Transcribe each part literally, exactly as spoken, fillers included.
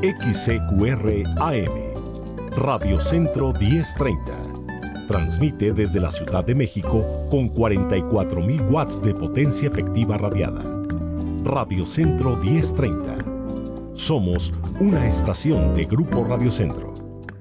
X C Q R A M, Radio Centro diez treinta. Transmite desde la Ciudad de México con cuarenta y cuatro mil watts de potencia efectiva radiada. Radio Centro diez treinta. Somos una estación de Grupo Radio Centro.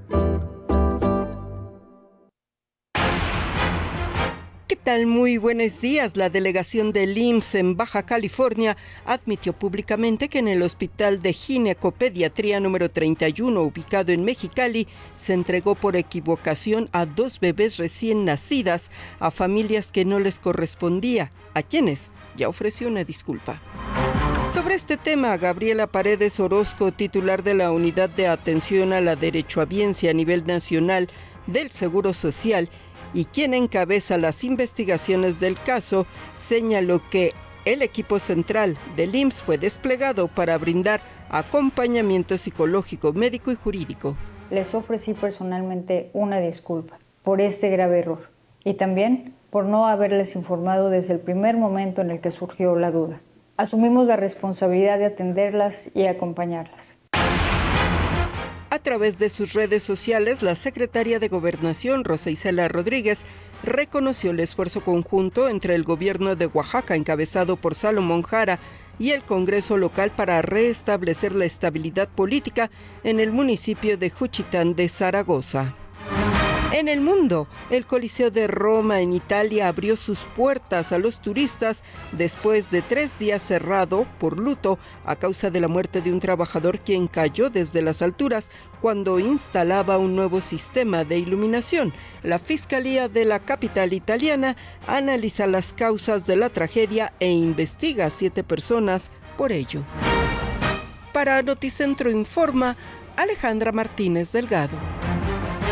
¿Qué tal? Muy buenos días. La delegación del I M S S en Baja California admitió públicamente que en el Hospital de Ginecopediatría número treinta y uno, ubicado en Mexicali, se entregó por equivocación a dos bebés recién nacidas a familias que no les correspondía, a quienes ya ofreció una disculpa. Sobre este tema, Gabriela Paredes Orozco, titular de la Unidad de Atención a la Derechohabiencia a nivel nacional del Seguro Social, y quien encabeza las investigaciones del caso, señaló que el equipo central del I M S S fue desplegado para brindar acompañamiento psicológico, médico y jurídico. Les ofrecí personalmente una disculpa por este grave error y también por no haberles informado desde el primer momento en el que surgió la duda. Asumimos la responsabilidad de atenderlas y acompañarlas. A través de sus redes sociales, la secretaria de Gobernación, Rosa Isela Rodríguez, reconoció el esfuerzo conjunto entre el gobierno de Oaxaca, encabezado por Salomón Jara, y el Congreso local para restablecer la estabilidad política en el municipio de Juchitán de Zaragoza. En el mundo, el Coliseo de Roma en Italia abrió sus puertas a los turistas después de tres días cerrado por luto a causa de la muerte de un trabajador quien cayó desde las alturas cuando instalaba un nuevo sistema de iluminación. La Fiscalía de la capital italiana analiza las causas de la tragedia e investiga a siete personas por ello. Para Noticentro Informa, Alejandra Martínez Delgado.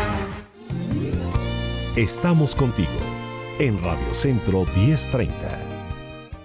Estamos contigo en Radio Centro diez treinta.